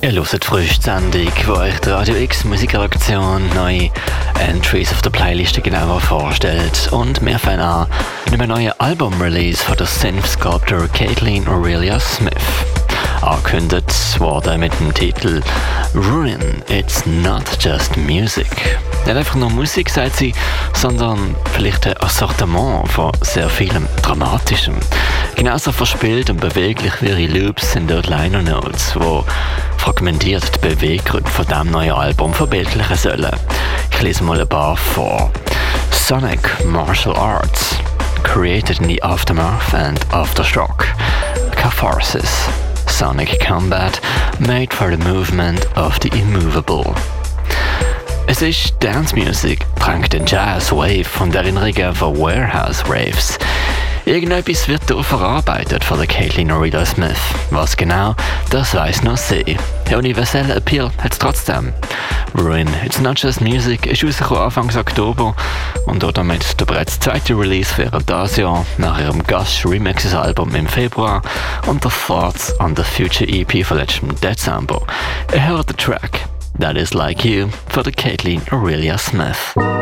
Ihr hört die früheste Sendung, wo euch die Radio X Musikredaktion neue Entries auf der Playliste genauer vorstellt. Und wir fangen an mit einem neuen Album-Release von der Synth-Sculptor Caitlin Aurelia Smith. Angekündigt wurde mit dem Titel Ruin, It's Not Just Music. Nicht einfach nur Musik, sagt sie, sondern vielleicht ein Assortiment von sehr vielem Dramatischem. Genauso verspielt und beweglich wie ihre Loops sind dort Liner Notes, die fragmentiert die Beweggründe von diesem neuen Album verbildlichen sollen. Ich lese mal ein paar vor. Sonic Martial Arts, created in the aftermath and aftershock. Catharsis. Sonic Combat, made for the movement of the immovable. Es ist Dance Music, prangt den Jazz Wave von der Erinnerungen von Warehouse Raves. Irgendetwas wird hier verarbeitet von der Caitlin Aurelia Smith. Was genau, das weiss nur sie. Der universelle Appeal hat es trotzdem. Ruin, It's Not Just Music ist rausgekommen Anfang Oktober und damit der bereits zweite Release während dieses Jahr nach ihrem Gush-Remixes-Album im Februar und der Thoughts on the Future EP von letztem Dezember. Ihr hört den Track That Is Like You von der Caitlin Aurelia Smith.